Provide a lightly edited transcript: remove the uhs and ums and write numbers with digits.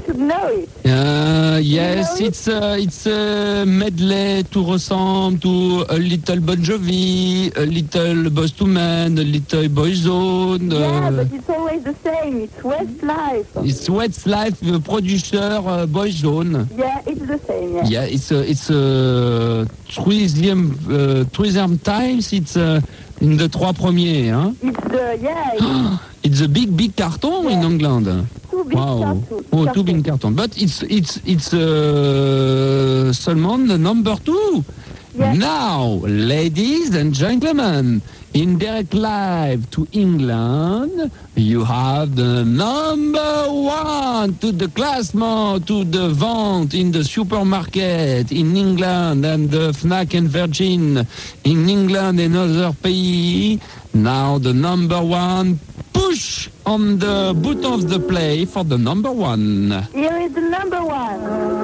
should know it. Yes, it's a medley to ressemble to a little Bon Jovi, a little Boyz II Men, a little Boyzone. Yeah, but it's always the same. It's Westlife. It's Westlife, producer Boyzone. Yeah, it's the same. Yeah. Yeah, it's threesome times. It's in the trois premiers. Hein? It's a big carton in England. Too big carton. Oh, too big carton. But it's seulement the number 2. Yeah. Now, ladies and gentlemen, in direct live to England, you have the number 1 to the classement, to the vente in the supermarket in England and the Fnac and Virgin in England and other pays. Now the number 1, push on the button of the play for the number 1. Here is the number 1.